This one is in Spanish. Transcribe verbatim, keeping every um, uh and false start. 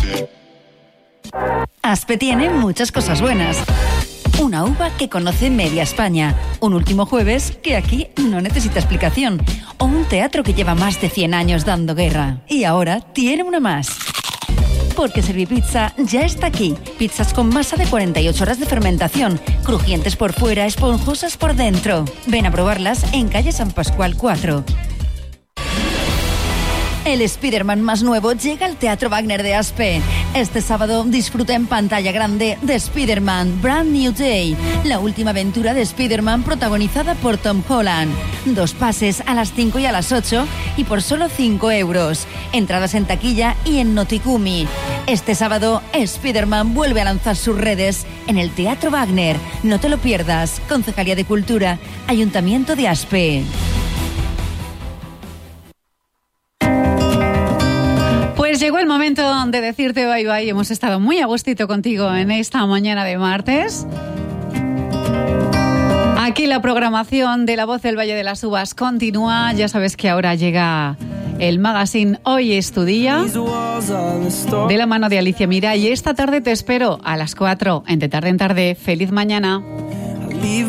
Aspe tiene muchas cosas buenas. Una uva que conoce media España. Un último jueves que aquí no necesita explicación. O un teatro que lleva más de cien años dando guerra. Y ahora tiene una más. Porque Servipizza ya está aquí. Pizzas con masa de cuarenta y ocho horas de fermentación. Crujientes por fuera, esponjosas por dentro. Ven a probarlas en calle San Pascual cuatro. El Spider-Man más nuevo llega al Teatro Wagner de Aspe. Este sábado disfruta en pantalla grande de Spider-Man Brand New Day, la última aventura de Spider-Man protagonizada por Tom Holland. Dos pases a las cinco y a las ocho y por solo cinco euros. Entradas en taquilla y en Notikumi. Este sábado, Spider-Man vuelve a lanzar sus redes en el Teatro Wagner. No te lo pierdas. Concejalía de Cultura, Ayuntamiento de Aspe. Pues llegó el momento de decirte bye bye. Hemos estado muy a gustito contigo en esta mañana de martes. Aquí la programación de La Voz del Valle de las Uvas continúa. Ya sabes que ahora llega el magazine Hoy es tu día, de la mano de Alicia Mira. Y esta tarde te espero a las cuatro, en De Tarde en Tarde. ¡Feliz mañana!